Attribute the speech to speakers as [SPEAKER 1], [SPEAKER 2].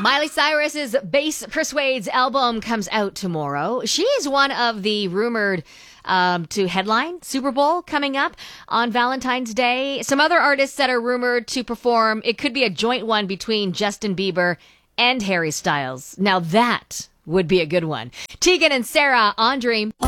[SPEAKER 1] Miley Cyrus's Bass Persuades album comes out tomorrow. She is one of the rumored to headline Super Bowl coming up on Valentine's Day. Some other artists that are rumored to perform, it could be a joint one between Justin Bieber and Harry Styles. Now that would be a good one. Tegan and Sarah on Dream.